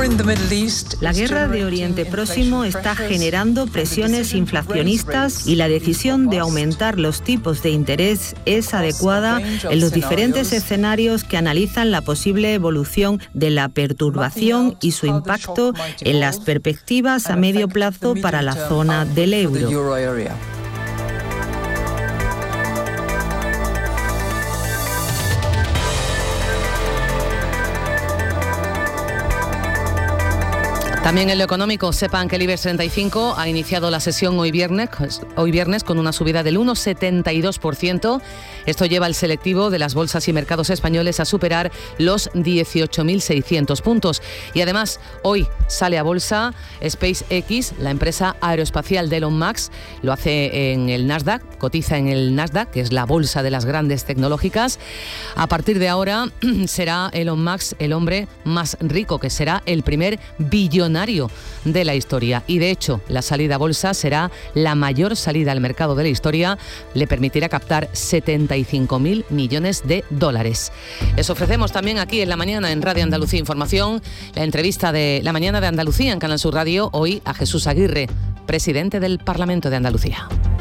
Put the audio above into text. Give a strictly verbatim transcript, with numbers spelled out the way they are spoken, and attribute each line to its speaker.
Speaker 1: La guerra de Oriente Próximo está generando presiones inflacionistas y la decisión de aumentar los tipos de interés es adecuada en los diferentes escenarios que analizan la posible evolución de la perturbación y su impacto en las perspectivas a medio plazo para la zona del euro.
Speaker 2: También en lo económico, sepan que el IBEX treinta y cinco ha iniciado la sesión hoy viernes, hoy viernes con una subida del uno coma setenta y dos por ciento. Esto lleva al selectivo de las bolsas y mercados españoles a superar los dieciocho mil seiscientos puntos. Y además, hoy sale a bolsa SpaceX, la empresa aeroespacial de Elon Musk. Lo hace en el Nasdaq, cotiza en el Nasdaq, que es la bolsa de las grandes tecnológicas. A partir de ahora será Elon Musk el hombre más rico, que será el primer billonario de la historia. Y de hecho, la salida a bolsa será la mayor salida al mercado de la historia. Le permitirá captar setenta y cinco mil millones de dólares. Les ofrecemos también aquí en la mañana en Radio Andalucía Información la entrevista de la mañana de Andalucía en Canal Sur Radio, hoy a Jesús Aguirre, presidente del Parlamento de Andalucía.